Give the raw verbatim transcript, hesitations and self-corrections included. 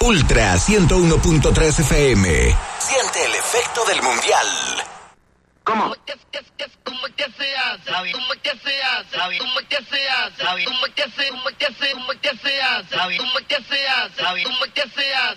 Ultra ciento uno punto tres F M. Siente el efecto del mundial. ¿Cómo? ¿Cómo es que se hace? ¿Cómo es que se hace? ¿Cómo es que se hace? ¿Cómo es que se hace? ¿Cómo es que se hace? ¿Cómo es que se hace? ¿Cómo es que se hace? ¿Cómo es que se hace?